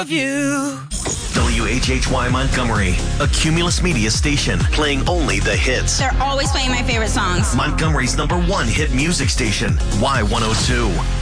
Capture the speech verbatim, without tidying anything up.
You. W H H Y Montgomery, a Cumulus Media station, playing only the hits. They're always playing my favorite songs. Montgomery's number one hit music station, Y one oh two.